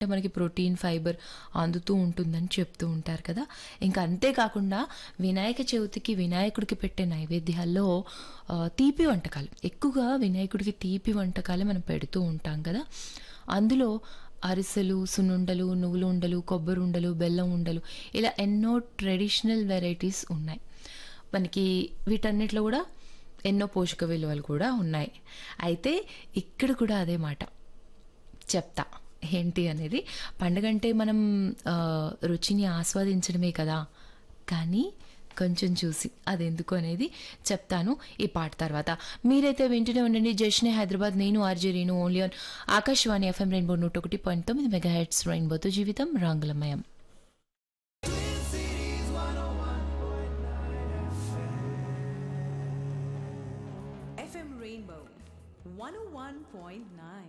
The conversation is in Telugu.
మనకి ప్రోటీన్, ఫైబర్ అందుతూ ఉంటుందని చెప్తూ ఉంటారు కదా! ఇంకా అంతేకాకుండా వినాయక చవితికి వినాయకుడికి పెట్టే నైవేద్యాల్లో తీపి వంటకాలు ఎక్కువగా వినాయకుడికి తీపి వంటకాలే మనం పెడుతూ ఉంటాం కదా! అందులో అరిసెలు, సున్నుండలు, నువ్వుల ఉండలు, కొబ్బరి ఉండలు, బెల్లం ఉండలు ఇలా ఎన్నో ట్రెడిషనల్ వెరైటీస్ ఉన్నాయి. మనకి వీటన్నిటిలో కూడా ఎన్నో పోషక విలువలు కూడా ఉన్నాయి. అయితే ఇక్కడ కూడా అదే మాట చెప్తా. ఏంటి అనేది పండగంటే మనం రుచిని ఆస్వాదించడమే కదా! కానీ కొంచెం చూసి అదెందుకు అనేది చెప్తాను ఈ పాట తర్వాత. మీరైతే వింటూనే ఉండండి జశ్నే హైదరాబాద్. నేను RJ Reenu only on Akashvani FM rainbow 101.9 megahertz రెయిన్బోతో జీవితం రంగులమయం. FM Rainbow 101.9